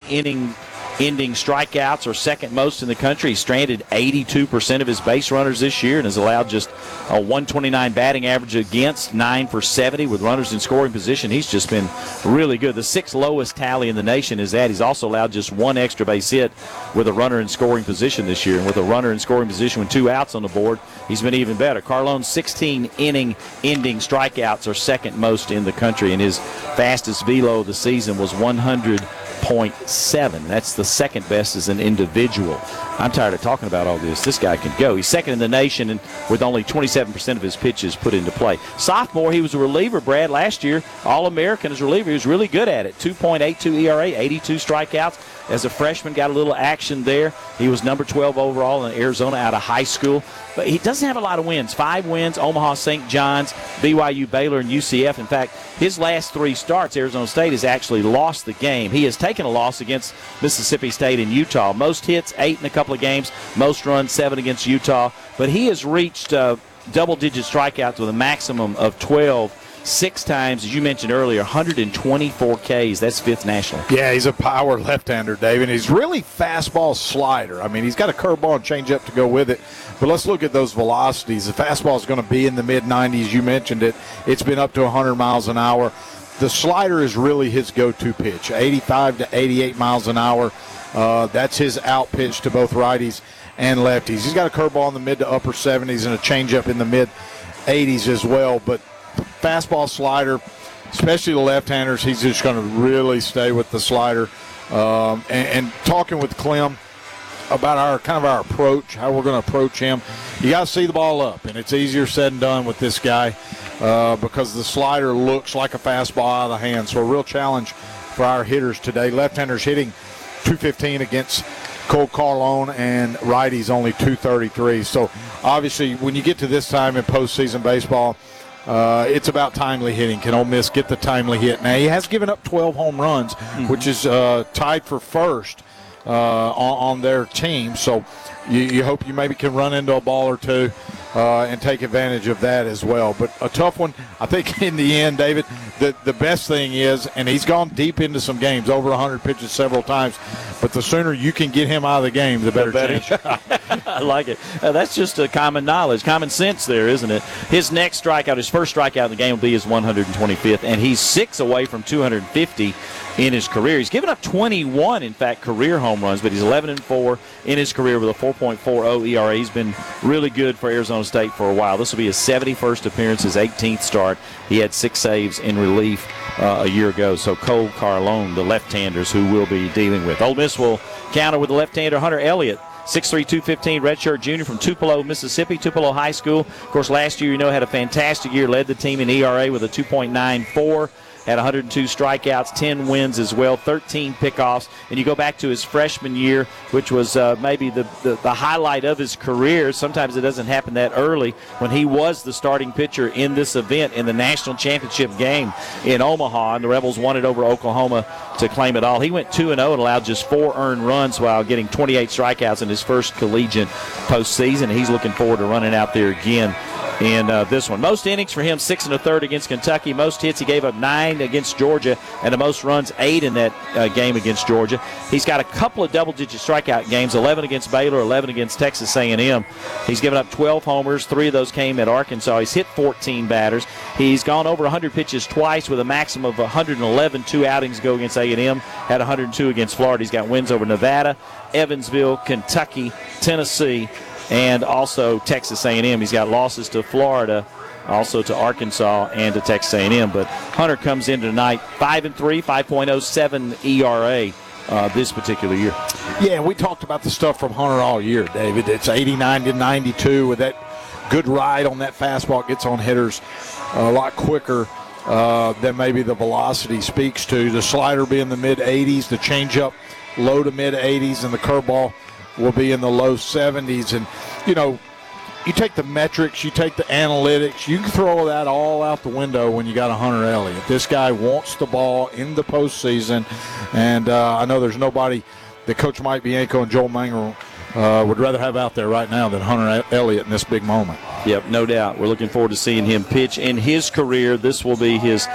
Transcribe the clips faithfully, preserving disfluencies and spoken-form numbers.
inning ending strikeouts are second most in the country. He stranded eighty-two percent of his base runners this year and has allowed just a one twenty-nine batting average against, nine for seventy with runners in scoring position. He's just been really good. The sixth lowest tally in the nation is that. He's also allowed just one extra base hit with a runner in scoring position this year. And with a runner in scoring position with two outs on the board, he's been even better. Carlone's sixteen inning ending strikeouts are second most in the country, and his fastest velo of the season was one hundred point seven. That's the second best as an individual. I'm tired of talking about all this. This guy can go. He's second in the nation and with only twenty-seven percent of his pitches put into play. Sophomore, he was a reliever, Brad, last year. All-American as a reliever. He was really good at it. two point eight two E R A, eighty-two strikeouts. As a freshman, got a little action there. He was number twelve overall in Arizona out of high school. But he doesn't have a lot of wins. Five wins, Omaha, Saint John's, B Y U, Baylor, and U C F. In fact, his last three starts, Arizona State has actually lost the game. He has taken a loss against Mississippi State and Utah. Most hits, eight in a couple of games. Most runs, seven against Utah. But he has reached uh, double-digit strikeouts with a maximum of twelve. Six times, as you mentioned earlier, one hundred twenty-four Ks. That's fifth national. Yeah, he's a power left-hander, David. He's really fastball slider. I mean, he's got a curveball and changeup to go with it. But let's look at those velocities. The fastball is going to be in the mid nineties. You mentioned it. It's been up to one hundred miles an hour. The slider is really his go-to pitch, eighty-five to eighty-eight miles an hour. Uh, that's his out pitch to both righties and lefties. He's got a curveball in the mid to upper seventies and a changeup in the mid eighties as well. But fastball, slider, especially the left-handers, he's just going to really stay with the slider. Um, and, and talking with Clem about our kind of our approach, how we're going to approach him, you got to see the ball up, and it's easier said than done with this guy uh, because the slider looks like a fastball out of the hand. So a real challenge for our hitters today. Left-handers hitting two fifteen against Cole Carlone, and righties only two thirty-three. So obviously when you get to this time in postseason baseball, Uh, it's about timely hitting. Can Ole Miss get the timely hit? Now, he has given up twelve home runs, mm-hmm. which is uh, tied for first uh, on, on their team. So you, you hope you maybe can run into a ball or two uh, and take advantage of that as well. But a tough one. I think in the end, David, the, the best thing is, and he's gone deep into some games, over one hundred pitches several times, but the sooner you can get him out of the game, the better, the better. chance. I like it. Uh, that's just a common knowledge, common sense there, isn't it? His next strikeout, his first strikeout in the game will be his one hundred twenty-fifth, and he's six away from two hundred fifty in his career. He's given up twenty-one, in fact, career home runs, but he's eleven and four in his career with a four point four oh E R A. He's been really good for Arizona State for a while. This will be his seventy-first appearance, his eighteenth start. He had six saves in relief uh, a year ago. So Cole Carlone, the left-handers who we'll be dealing with. Ole Miss will counter with the left-hander Hunter Elliott. six three, two fifteen, redshirt junior from Tupelo, Mississippi, Tupelo High School. Of course, last year, you know, had a fantastic year, led the team in E R A with a two point nine four. Had one hundred two strikeouts, ten wins as well, thirteen pickoffs. And you go back to his freshman year, which was uh, maybe the, the, the highlight of his career. Sometimes it doesn't happen that early, when he was the starting pitcher in this event in the national championship game in Omaha, and the Rebels won it over Oklahoma to claim it all. He went two and oh and allowed just four earned runs while getting twenty-eight strikeouts in his first collegiate postseason. He's looking forward to running out there again in uh, this one. Most innings for him, six and a third against Kentucky. Most hits, he gave up nine against Georgia, and the most runs, eight in that uh, game against Georgia. He's got a couple of double-digit strikeout games, eleven against Baylor, eleven against Texas A and M. He's given up twelve homers. Three of those came at Arkansas. He's hit fourteen batters. He's gone over one hundred pitches twice with a maximum of one hundred eleven. Two outings ago against A and M. Had one hundred two against Florida. He's got wins over Nevada, Evansville, Kentucky, Tennessee, and also Texas A and M. He's got losses to Florida, also to Arkansas, and to Texas A and M. But Hunter comes in tonight five and three, five point oh seven E R A uh, this particular year. Yeah, and we talked about the stuff from Hunter all year, David. It's eighty-nine to ninety-two with that good ride on that fastball. It gets on hitters a lot quicker uh, than maybe the velocity speaks to. The slider be in the mid eighties, the changeup low to mid eighties, and the curveball will be in the low seventies. And, you know, you take the metrics, you take the analytics, you can throw that all out the window when you got a Hunter Elliott. This guy wants the ball in the postseason, and uh, I know there's nobody that Coach Mike Bianco and Joel Mangum uh, would rather have out there right now than Hunter Elliott in this big moment. Yep, no doubt. We're looking forward to seeing him pitch in his career. This will be his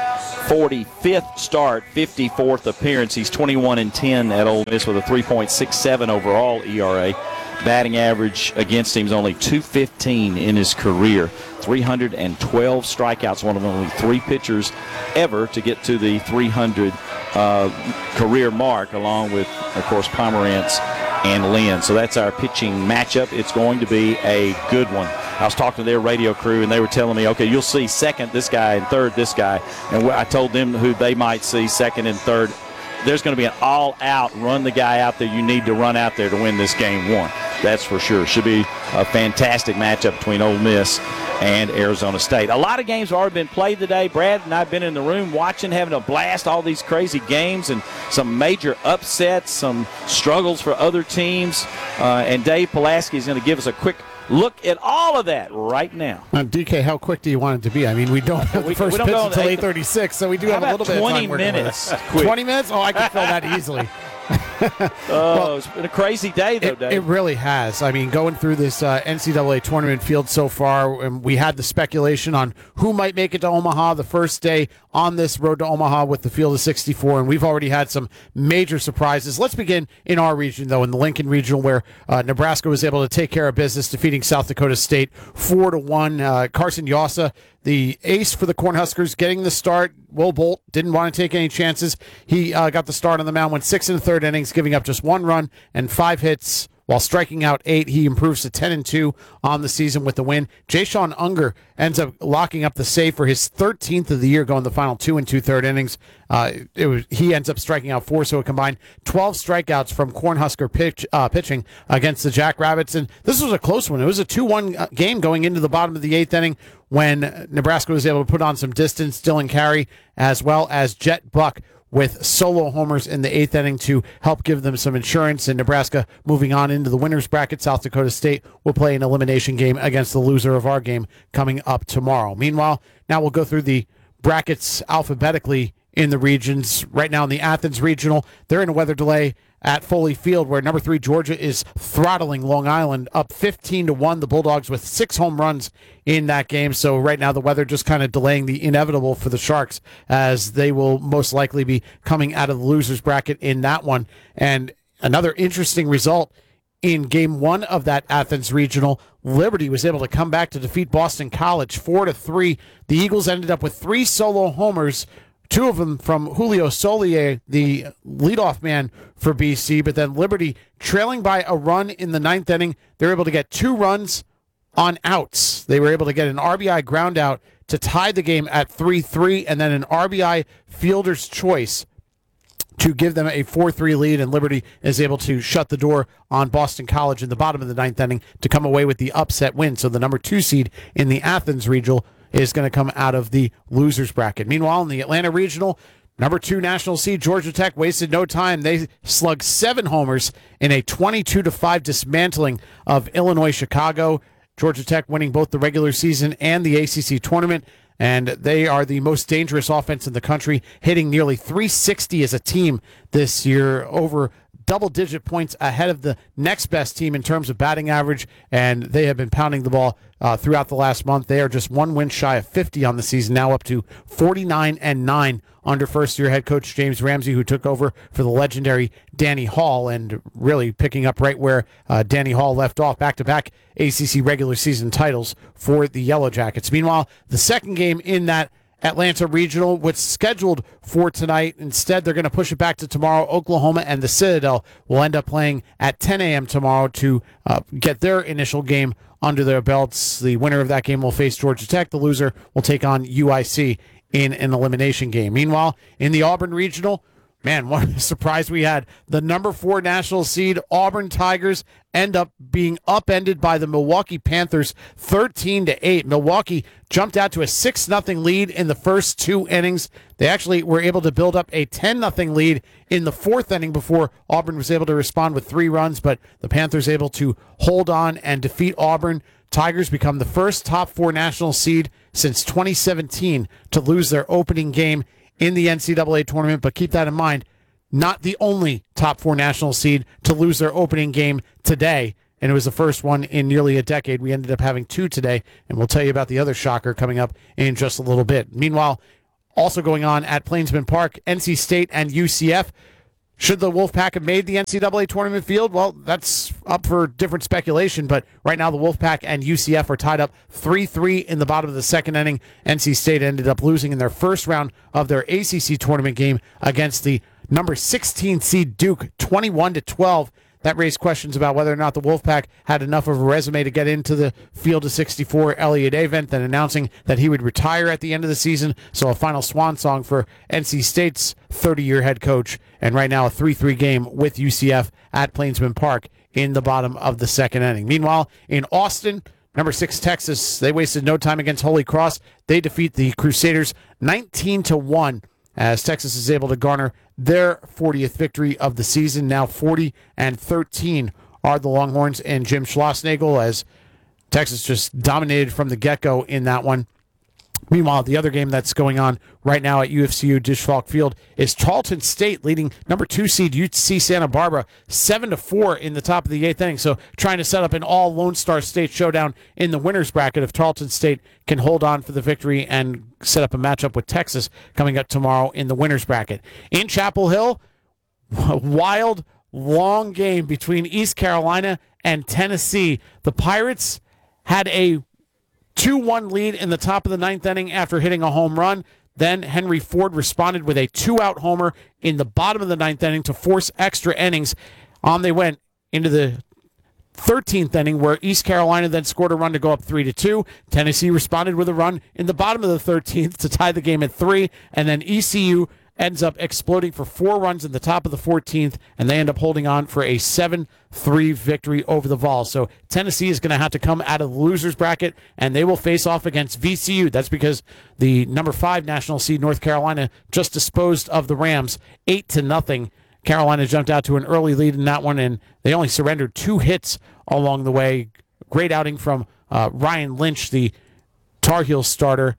forty-fifth start, fifty-fourth appearance. He's twenty-one and ten at Ole Miss with a three point six seven overall E R A. Batting average against him is only two fifteen in his career. three hundred twelve strikeouts, one of only three pitchers ever to get to the three hundred uh, career mark, along with, of course, Pomerantz and Lynn. So that's our pitching matchup. It's going to be a good one. I was talking to their radio crew, and they were telling me, okay, you'll see second this guy and third this guy. And I told them who they might see second and third. There's going to be an all-out, run the guy out there you need to run out there to win this game one. That's for sure. Should be a fantastic matchup between Ole Miss and Arizona State. A lot of games have already been played today. Brad and I have been in the room watching, having a blast, all these crazy games and some major upsets, some struggles for other teams. Uh, and Dave Pulaski is going to give us a quick look at all of that right now. Uh, D K, how quick do you want it to be? I mean, we don't have we, the first we pitch until eight thirty-six, so we do How have a about little bit of time twenty minutes? twenty minutes? Oh, I can fill that easily. Oh, well, it's been a crazy day, though, it, Dave. It really has. I mean, going through this uh, N C double A tournament field so far, and we had the speculation on who might make it to Omaha the first day on this road to Omaha with the field of sixty-four, and we've already had some major surprises. Let's begin in our region, though, in the Lincoln Regional, where uh, Nebraska was able to take care of business, defeating South Dakota State four to one. Uh, Carson Yossa, the ace for the Cornhuskers, getting the start. Will Bolt didn't want to take any chances. He uh, got the start on the mound, went six in the third innings, giving up just one run and five hits while striking out eight. He improves to ten and two on the season with the win. Jay-Sean Unger ends up locking up the save for his thirteenth of the year, going the final two and two-third innings. Uh, it was he ends up striking out four, so it combined twelve strikeouts from Cornhusker pitch, uh, pitching against the Jackrabbits. And this was a close one. It was a two one game going into the bottom of the eighth inning when Nebraska was able to put on some distance. Dylan Carey as well as Jet Buck with solo homers in the eighth inning to help give them some insurance. And Nebraska moving on into the winner's bracket. South Dakota State will play an elimination game against the loser of our game coming up tomorrow. Meanwhile, now we'll go through the brackets alphabetically in the regions. Right now in the Athens Regional, they're in a weather delay at Foley Field, where number three Georgia is throttling Long Island up fifteen to one. The Bulldogs with six home runs in that game. So right now the weather just kind of delaying the inevitable for the Sharks, as they will most likely be coming out of the losers bracket in that one. And another interesting result in game one of that Athens Regional, Liberty was able to come back to defeat Boston College four to three. The Eagles ended up with three solo homers, two of them from Julio Solier, the leadoff man for B C, but then Liberty trailing by a run in the ninth inning. They were able to get two runs on outs. They were able to get an R B I ground out to tie the game at three three, and then an R B I fielder's choice to give them a four three lead, and Liberty is able to shut the door on Boston College in the bottom of the ninth inning to come away with the upset win. So the number two seed in the Athens Regional is going to come out of the losers bracket. Meanwhile, in the Atlanta Regional, number two national seed Georgia Tech wasted no time. They slugged seven homers in a twenty-two to five dismantling of Illinois Chicago. Georgia Tech winning both the regular season and the A C C tournament, and they are the most dangerous offense in the country, hitting nearly three sixty as a team this year, over double-digit points ahead of the next best team in terms of batting average, and they have been pounding the ball uh, throughout the last month. They are just one win shy of fifty on the season, now up to forty-nine and nine under first-year head coach James Ramsey, who took over for the legendary Danny Hall, and really picking up right where uh, Danny Hall left off, back-to-back A C C regular season titles for the Yellow Jackets. Meanwhile, the second game in that Atlanta Regional, what's scheduled for tonight. Instead, they're going to push it back to tomorrow. Oklahoma and the Citadel will end up playing at ten a.m. tomorrow to uh, get their initial game under their belts. The winner of that game will face Georgia Tech. The loser will take on U I C in an elimination game. Meanwhile, in the Auburn Regional, man, what a surprise we had. The number four national seed Auburn Tigers end up being upended by the Milwaukee Panthers thirteen to eight. Milwaukee jumped out to a six nothing lead in the first two innings. They actually were able to build up a ten nothing lead in the fourth inning before Auburn was able to respond with three runs, but the Panthers able to hold on and defeat Auburn. Tigers become the first top four national seed since twenty seventeen to lose their opening game in the N C double A tournament, but keep that in mind, not the only top four national seed to lose their opening game today, and it was the first one in nearly a decade. We ended up having two today, and we'll tell you about the other shocker coming up in just a little bit. Meanwhile, Also going on at Plainsman Park, N C State and U C F. Should the Wolfpack have made the N C double A tournament field? Well, that's up for different speculation, but right now the Wolfpack and U C F are tied up three three in the bottom of the second inning. N C State ended up losing in their first round of their A C C tournament game against the number sixteen seed Duke, twenty-one to twelve. That raised questions about whether or not the Wolfpack had enough of a resume to get into the Field of sixty-four Elliott event, then announcing that he would retire at the end of the season. So a final swan song for N C State's thirty-year head coach. And right now a three three game with U C F at Plainsman Park in the bottom of the second inning. Meanwhile, in Austin, number six Texas, they wasted no time against Holy Cross. They defeat the Crusaders nineteen to one. As Texas is able to garner their fortieth victory of the season. Now forty and thirteen are the Longhorns and Jim Schlossnagle, as Texas just dominated from the get-go in that one. Meanwhile, the other game that's going on right now at U F C U Disch-Falk Field is Tarleton State leading number two seed U C Santa Barbara seven to four in the top of the eighth inning. So trying to set up an all Lone Star State showdown in the winner's bracket if Tarleton State can hold on for the victory and set up a matchup with Texas coming up tomorrow in the winner's bracket. In Chapel Hill, a wild, long game between East Carolina and Tennessee. The Pirates had a two one lead in the top of the ninth inning after hitting a home run. Then Henry Ford responded with a two-out homer in the bottom of the ninth inning to force extra innings. On they went into the thirteenth inning, where East Carolina then scored a run to go up three to two. Tennessee responded with a run in the bottom of the thirteenth to tie the game at three, and then E C U ends up exploding for four runs in the top of the fourteenth, and they end up holding on for a seven three victory over the Vols. So Tennessee is going to have to come out of the loser's bracket, and they will face off against V C U. That's because the number five national seed North Carolina just disposed of the Rams eight to nothing. Carolina jumped out to an early lead in that one, and they only surrendered two hits along the way. Great outing from uh, Ryan Lynch, the Tar Heels starter,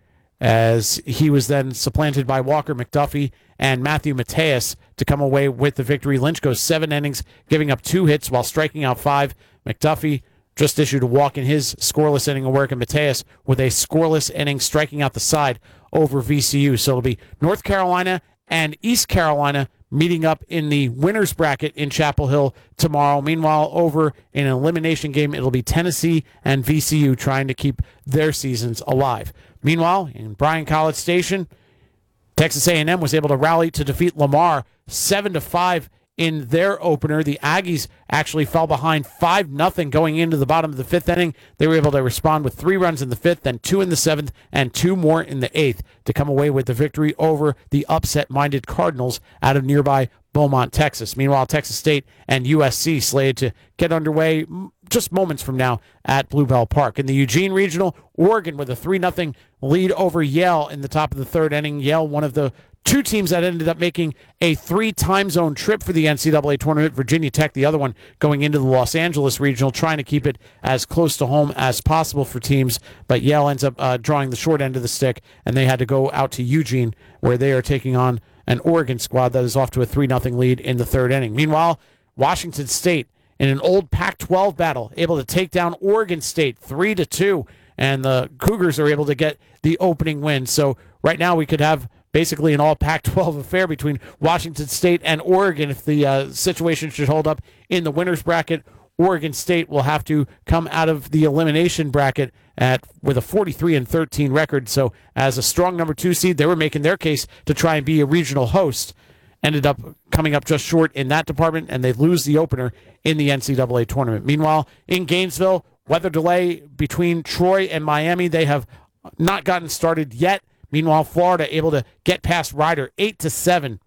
as he was then supplanted by Walker McDuffie and Matthew Mateus to come away with the victory. Lynch goes seven innings, giving up two hits while striking out five. McDuffie just issued a walk in his scoreless inning of work, and Mateus with a scoreless inning, striking out the side over V C U. So it'll be North Carolina and East Carolina meeting up in the winner's bracket in Chapel Hill tomorrow. Meanwhile, over in an elimination game, it'll be Tennessee and V C U trying to keep their seasons alive. Meanwhile, in Bryan College Station, Texas A and M was able to rally to defeat Lamar seven to five in their opener. The Aggies actually fell behind five nothing going into the bottom of the fifth inning. They were able to respond with three runs in the fifth, then two in the seventh, and two more in the eighth to come away with the victory over the upset-minded Cardinals out of nearby Beaumont, Texas. Meanwhile, Texas State and U S C slated to get underway just moments from now at Bluebell Park. In the Eugene Regional, Oregon with a three nothing lead over Yale in the top of the third inning. Yale, one of the two teams that ended up making a three-time zone trip for the N C double A tournament. Virginia Tech, the other one, going into the Los Angeles Regional, trying to keep it as close to home as possible for teams. But Yale ends up uh, drawing the short end of the stick, and they had to go out to Eugene, where they are taking on an Oregon squad that is off to a three nothing lead in the third inning. Meanwhile, Washington State, in an old Pac twelve battle, able to take down Oregon State three to two, and the Cougars are able to get the opening win. So right now we could have basically an all Pac twelve affair between Washington State and Oregon if the uh, situation should hold up in the winner's bracket. Oregon State will have to come out of the elimination bracket at with a forty-three and thirteen record. So as a strong number two seed, they were making their case to try and be a regional host. Ended up coming up just short in that department, and they lose the opener in the N C double A tournament. Meanwhile, in Gainesville, weather delay between Troy and Miami. They have not gotten started yet. Meanwhile, Florida able to get past Rider eight to seven.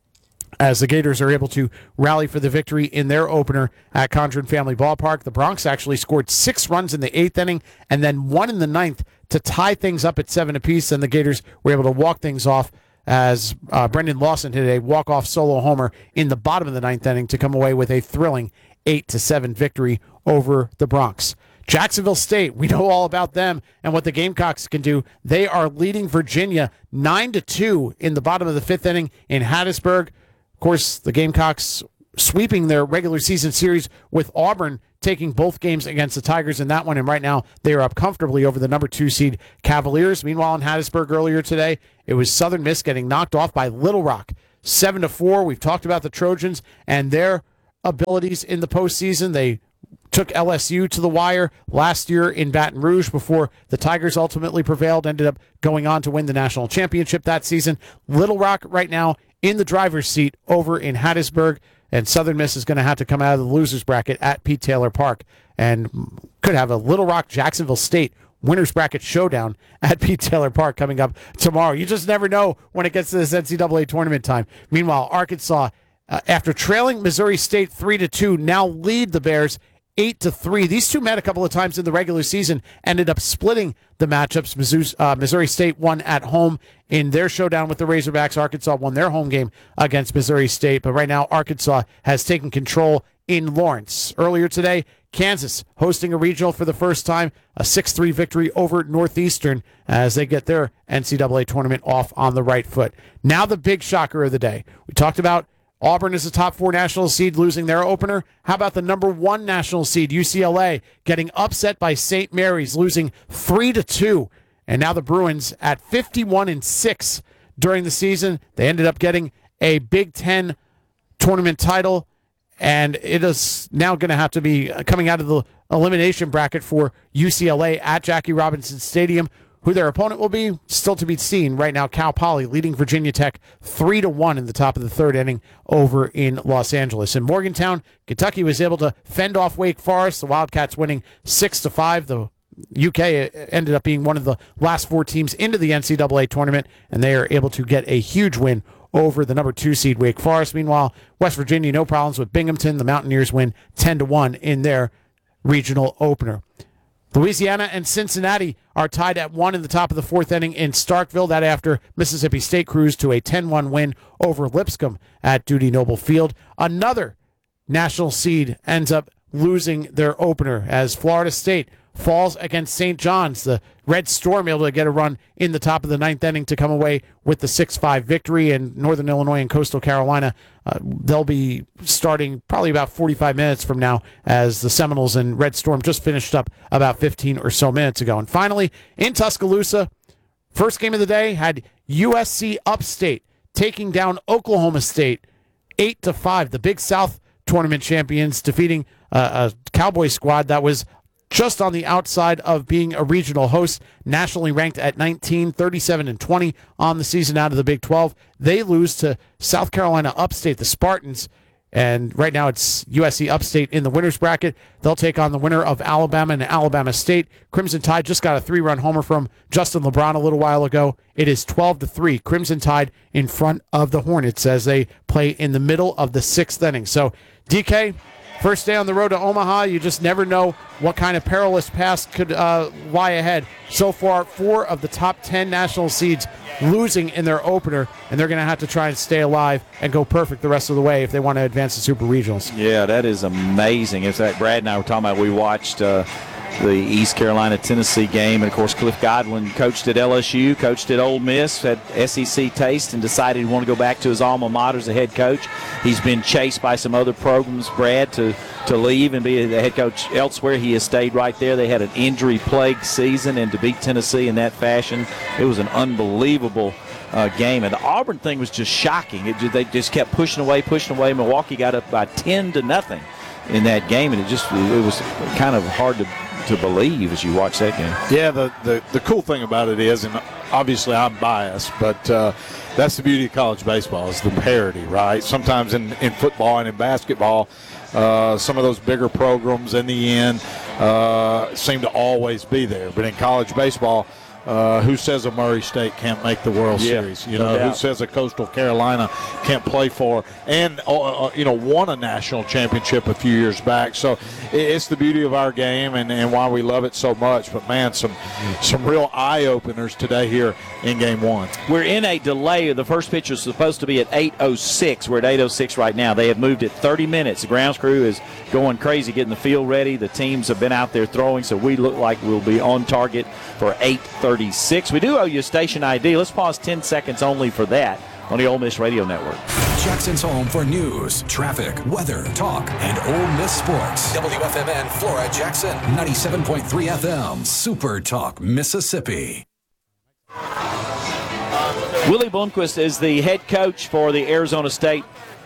As the Gators are able to rally for the victory in their opener at Condren Family Ballpark. The Bronx actually scored six runs in the eighth inning and then one in the ninth to tie things up at seven apiece, and the Gators were able to walk things off as uh, Brendan Lawson hit a walk-off solo homer in the bottom of the ninth inning to come away with a thrilling eight to seven victory over the Bronx. Jacksonville State, we know all about them and what the Gamecocks can do. They are leading Virginia nine to two in the bottom of the fifth inning in Hattiesburg. Of course, the Gamecocks sweeping their regular season series with Auburn, taking both games against the Tigers in that one. And right now they are up comfortably over the number two seed Cavaliers. Meanwhile, in Hattiesburg earlier today, it was Southern Miss getting knocked off by Little Rock, seven to four. We've talked about the Trojans and their abilities in the postseason. They took L S U to the wire last year in Baton Rouge before the Tigers ultimately prevailed, ended up going on to win the national championship that season. Little Rock right now in the driver's seat over in Hattiesburg, and Southern Miss is going to have to come out of the losers bracket at Pete Taylor Park and could have a Little Rock Jacksonville State winners bracket showdown at Pete Taylor Park coming up tomorrow. You just never know when it gets to this N C double A tournament time. Meanwhile, Arkansas, uh, after trailing Missouri State three to two, now lead the Bears eight to three. These two met a couple of times in the regular season, ended up splitting the matchups. Missouri, uh, Missouri State won at home in their showdown with the Razorbacks. Arkansas won their home game against Missouri State, but right now Arkansas has taken control in Lawrence. Earlier today, Kansas hosting a regional for the first time, a six three victory over Northeastern as they get their N C double A tournament off on the right foot. Now the big shocker of the day. We talked about Auburn is a top four national seed losing their opener. How about the number one national seed, U C L A, getting upset by Saint Mary's, losing three to two. And now the Bruins at fifty-one and six during the season. They ended up getting a Big Ten tournament title, and it is now going to have to be coming out of the elimination bracket for U C L A at Jackie Robinson Stadium. Who their opponent will be, still to be seen. Right now, Cal Poly leading Virginia Tech three to one in the top of the third inning over in Los Angeles. In Morgantown, Kentucky was able to fend off Wake Forest, the Wildcats winning six to five. The U K ended up being one of the last four teams into the N C double A tournament, and they are able to get a huge win over the number two seed Wake Forest. Meanwhile, West Virginia, no problems with Binghamton. The Mountaineers win ten to one in their regional opener. Louisiana and Cincinnati are tied at one in the top of the fourth inning in Starkville. That after Mississippi State cruised to a ten one win over Lipscomb at Dudy Noble Field. Another national seed ends up losing their opener as Florida State falls against Saint John's. The Red Storm able to get a run in the top of the ninth inning to come away with the six five victory. And Northern Illinois and Coastal Carolina, uh, they'll be starting probably about forty-five minutes from now as the Seminoles and Red Storm just finished up about fifteen or so minutes ago. And finally, in Tuscaloosa, first game of the day had U S C Upstate taking down Oklahoma State eight to five. The Big South tournament champions defeating uh, a Cowboy squad that was just on the outside of being a regional host, nationally ranked at nineteen, thirty-seven and twenty on the season out of the Big twelve. They lose to South Carolina Upstate, the Spartans, and right now it's U S C Upstate in the winner's bracket. They'll take on the winner of Alabama and Alabama State. Crimson Tide just got a three-run homer from Justin LeBron a little while ago. It is twelve to three. Crimson Tide in front of the Hornets as they play in the middle of the sixth inning. So, D K, first day on the road to Omaha, you just never know what kind of perilous path could uh, lie ahead. So far, four of the top ten national seeds losing in their opener, and they're going to have to try and stay alive and go perfect the rest of the way if they want to advance the Super Regionals. Yeah, that is amazing. In fact, Brad and I were talking about, we watched uh, the East Carolina-Tennessee game, and, of course, Cliff Godwin coached at L S U, coached at Ole Miss, had S E C taste, and decided he wanted to go back to his alma mater as a head coach. He's been chased by some other programs, Brad, to, to leave and be the head coach elsewhere. He has stayed right there. They had an injury-plagued season, and to beat Tennessee in that fashion, it was an unbelievable uh, game. And the Auburn thing was just shocking. It, they just kept pushing away, pushing away. Milwaukee got up by ten to nothing in that game, and it just it was kind of hard to to believe as you watch that game. Yeah, the, the, the cool thing about it is, and obviously I'm biased, but uh, that's the beauty of college baseball is the parity, right? Sometimes in, in football and in basketball, uh, some of those bigger programs in the end uh, seem to always be there. But in college baseball, Uh, who says a Murray State can't make the World yeah, Series? You no know, doubt. who says a Coastal Carolina can't play for and uh, you know won a national championship a few years back? So it's the beauty of our game and, and why we love it so much. But man, some some real eye openers today here in Game One. We're in a delay. The first pitch was supposed to be at eight oh six. We're at eight oh six right now. They have moved it thirty minutes. The grounds crew is going crazy getting the field ready. The teams have been out there throwing, so we look like we'll be on target for eight thirty-six. We do owe you a station I D. Let's pause ten seconds only for that on the Ole Miss Radio Network. Jackson's home for news, traffic, weather, talk, and Ole Miss sports. W F M N Flora Jackson, ninety-seven point three F M, Super Talk, Mississippi. Willie Blomquist is the head coach for the Arizona State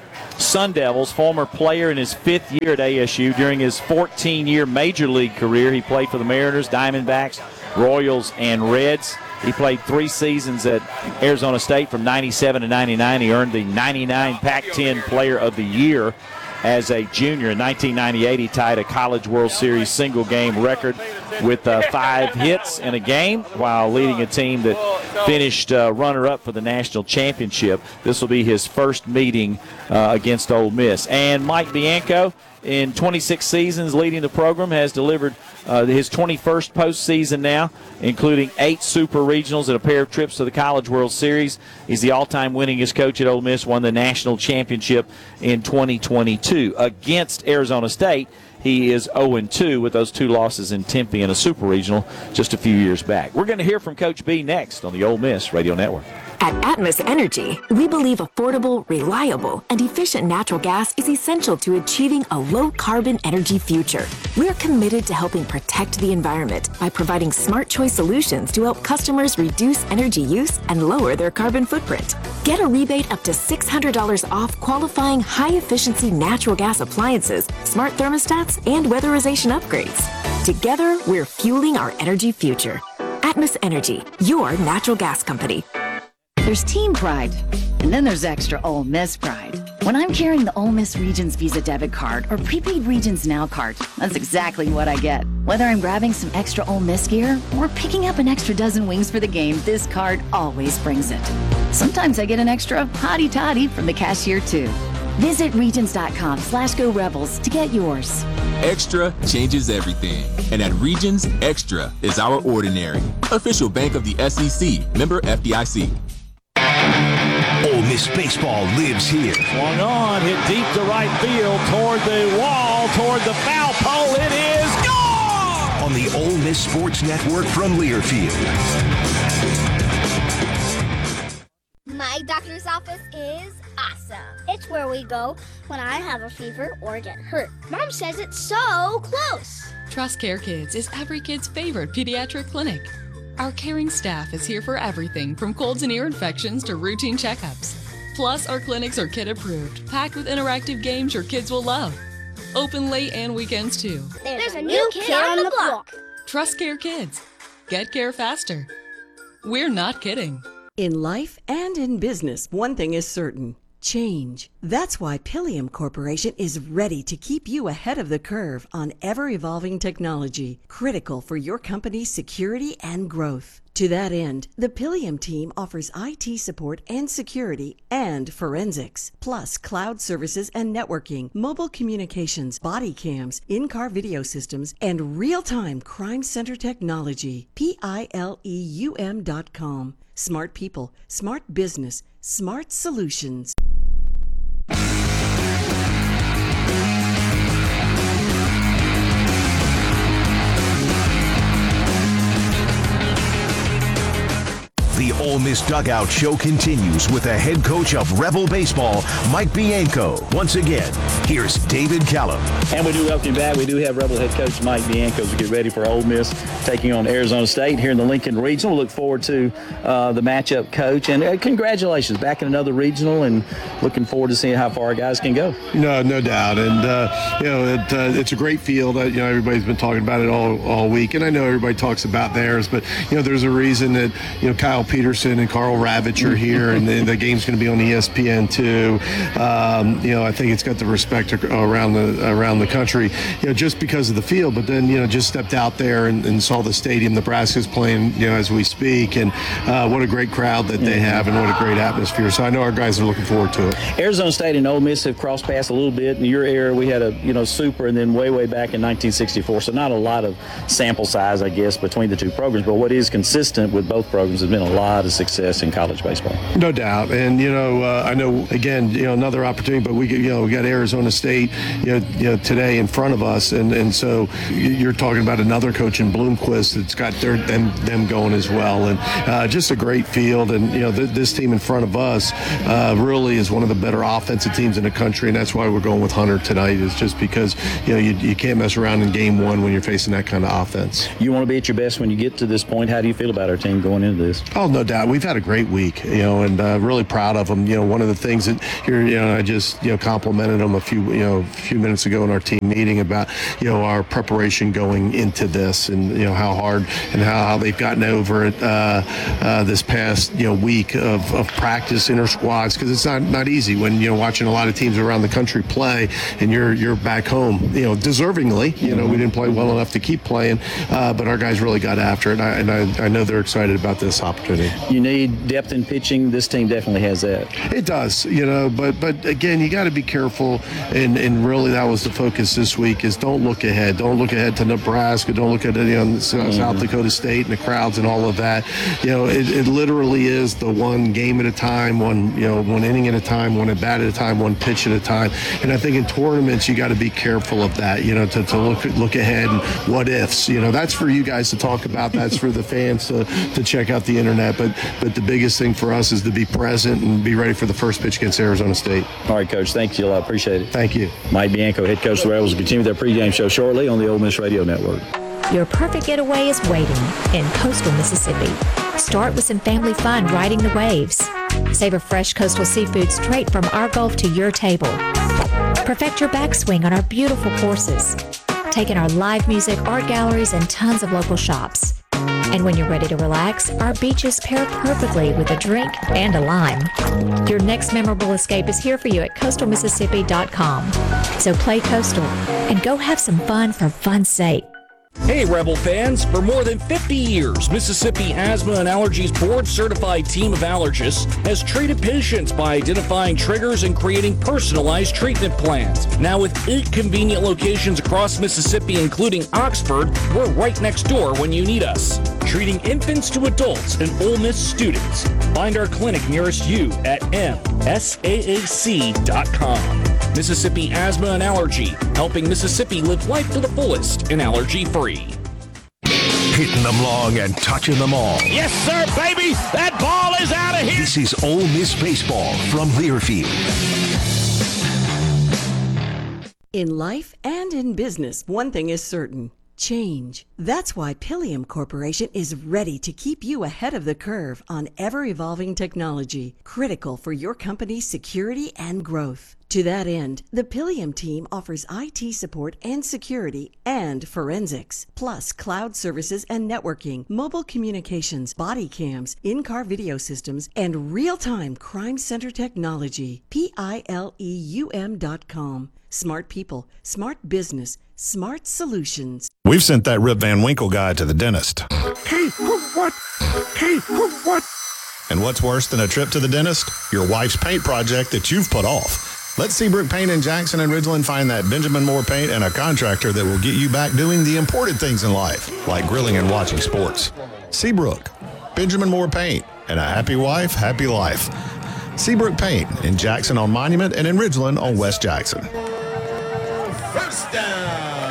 Sun Devils, former player in his fifth year at A S U. During his fourteen-year major league career, he played for the Mariners, Diamondbacks, Royals, and Reds. He played three seasons at Arizona State from ninety-seven to ninety-nine. He earned the ninety-nine Pac ten Player of the Year as a junior. In nineteen ninety-eight, he tied a College World Series single-game record with uh, five hits in a game while leading a team that finished uh, runner-up for the national championship. This will be his first meeting uh, against Ole Miss. And Mike Bianco, in twenty-six seasons leading the program, has delivered uh, his twenty-first postseason now, including eight super regionals and a pair of trips to the College World Series. He's the all-time winningest coach at Ole Miss, won the national championship in twenty twenty-two. Against Arizona State, he is oh and two with those two losses in Tempe in a super regional just a few years back. We're going to hear from Coach B next on the Ole Miss Radio Network. At Atmos Energy, we believe affordable, reliable, and efficient natural gas is essential to achieving a low-carbon energy future. We're committed to helping protect the environment by providing smart choice solutions to help customers reduce energy use and lower their carbon footprint. Get a rebate up to six hundred dollars off qualifying high-efficiency natural gas appliances, smart thermostats, and weatherization upgrades. Together, we're fueling our energy future. Atmos Energy, your natural gas company. There's team pride, and then there's extra Ole Miss pride. When I'm carrying the Ole Miss Regions Visa debit card or prepaid Regions Now card, that's exactly what I get. Whether I'm grabbing some extra Ole Miss gear or picking up an extra dozen wings for the game, this card always brings it. Sometimes I get an extra hottie toddy from the cashier too. Visit regions.com slash go rebels to get yours. Extra changes everything. And at Regions, Extra is our ordinary. Official bank of the S E C, member F D I C. Ole Miss baseball lives here. Swung on, hit deep to right field, toward the wall, toward the foul pole. It is gone! On the Ole Miss Sports Network from Learfield. My doctor's office is awesome. It's where we go when I have a fever or get hurt. Mom says it's so close. Trust Care Kids is every kid's favorite pediatric clinic. Our caring staff is here for everything from colds and ear infections to routine checkups. Plus, our clinics are kid approved, packed with interactive games your kids will love. Open late and weekends too. There's, There's a new kid, kid on the block. Trust Care Kids. Get care faster. We're not kidding. In life and in business, one thing is certain. Change. That's why Pilium Corporation is ready to keep you ahead of the curve on ever-evolving technology, critical for your company's security and growth. To that end, the Pilium team offers I T support and security and forensics, plus cloud services and networking, mobile communications, body cams, in-car video systems, and real-time crime center technology. P I L E U M dot com. Smart people, smart business, smart solutions. The Ole Miss Dugout Show continues with the head coach of Rebel Baseball, Mike Bianco. Once again, here's David Callum. And we do welcome you back. We do have Rebel head coach Mike Bianco to get ready for Ole Miss taking on Arizona State here in the Lincoln Regional. Look forward to uh, the matchup, Coach. And uh, congratulations, back in another regional, and looking forward to seeing how far our guys can go. No, no doubt. And, uh, you know, it, uh, it's a great field. Uh, you know, everybody's been talking about it all, all week. And I know everybody talks about theirs, but, you know, there's a reason that, you know, Kyle Peterson and Carl Ravitch are here, and the, the game's going to be on E S P N too. Um, you know, I think it's got the respect around the around the country, you know, just because of the field. But then, you know, just stepped out there and, and saw the stadium Nebraska's playing, you know, as we speak, and uh, what a great crowd that they have, and what a great atmosphere. So I know our guys are looking forward to it. Arizona State and Ole Miss have crossed paths a little bit. In your era, we had a you know super, and then way way back in nineteen sixty-four. So not a lot of sample size, I guess, between the two programs. But what is consistent with both programs has been a lot of success in college baseball. No doubt. And, you know, uh, I know, again, you know, another opportunity, but we, you know, we got Arizona State, you know, you know today in front of us. And, and so you're talking about another coach in Bloomquist that's got their, them, them going as well. And uh, just a great field. And, you know, th- this team in front of us uh, really is one of the better offensive teams in the country. And that's why we're going with Hunter tonight, is just because, you know, you, you can't mess around in game one when you're facing that kind of offense. You want to be at your best when you get to this point. How do you feel about our team going into this? Oh, no doubt. We've had a great week, you know, and uh, really proud of them. You know, one of the things that you're, you know, I just, you know, complimented them a few, you know, a few minutes ago in our team meeting about, you know, our preparation going into this, and, you know, how hard and how, how they've gotten over it uh, uh, this past, you know, week of, of practice inter squads, because it's not, not easy when, you know, watching a lot of teams around the country play and you're you're back home, you know, deservingly. You know, we didn't play well enough to keep playing, uh, but our guys really got after it, and, I, and I, I know they're excited about this opportunity. You need depth in pitching. This team definitely has that. It does, you know, but but again, you got to be careful, and, and really that was the focus this week, is don't look ahead. Don't look ahead to Nebraska. Don't look at, you know, mm-hmm. South Dakota State and the crowds and all of that. You know, it, it literally is the one game at a time, one, you know, one inning at a time, one at bat at a time, one pitch at a time. And I think in tournaments, you got to be careful of that, you know, to, to look look ahead and what ifs. You know, that's for you guys to talk about. That's for the fans to, to check out the internet. But but the biggest thing for us is to be present and be ready for the first pitch against Arizona State. All right, Coach. Thank you. I appreciate it. Thank you. Mike Bianco, head coach of the Rebels, will continue their pregame show shortly on the Ole Miss Radio Network. Your perfect getaway is waiting in coastal Mississippi. Start with some family fun riding the waves. Savor fresh coastal seafood straight from our Gulf to your table. Perfect your backswing on our beautiful courses. Take in our live music, art galleries, and tons of local shops. And when you're ready to relax, our beaches pair perfectly with a drink and a lime. Your next memorable escape is here for you at coastal mississippi dot com. So play coastal and go have some fun for fun's sake. Hey, Rebel fans! For more than fifty years, Mississippi Asthma and Allergies board-certified team of allergists has treated patients by identifying triggers and creating personalized treatment plans. Now with eight convenient locations across Mississippi, including Oxford, we're right next door when you need us. Treating infants to adults and Ole Miss students. Find our clinic nearest you at M S A A C dot com. Mississippi Asthma and Allergy, helping Mississippi live life to the fullest and allergy-free. Hitting them long and touching them all. Yes, sir, baby! That ball is out of here! This is Ole Miss Baseball from Learfield. In life and in business, one thing is certain. Change. That's why Pilium Corporation is ready to keep you ahead of the curve on ever-evolving technology, critical for your company's security and growth. To that end, the Pilium team offers I T support and security and forensics, plus cloud services and networking, mobile communications, body cams, in-car video systems, and real-time crime center technology. P I L E U M dot com. Smart people, smart business, smart solutions. We've sent that Rip Van Winkle guy to the dentist. Hey, what? Hey, what? And what's worse than a trip to the dentist? Your wife's paint project that you've put off. Let Seabrook Paint in Jackson and Ridgeland find that Benjamin Moore paint and a contractor that will get you back doing the important things in life, like grilling and watching sports. Seabrook, Benjamin Moore Paint, and a happy wife, happy life. Seabrook Paint in Jackson on Monument and in Ridgeland on West Jackson. First down.